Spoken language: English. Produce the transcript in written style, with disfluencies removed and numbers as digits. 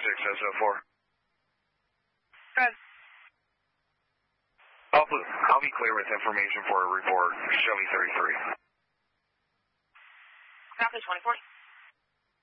SO4. Good. I'll be clear with information for a report. Show me 33. Copy 2040.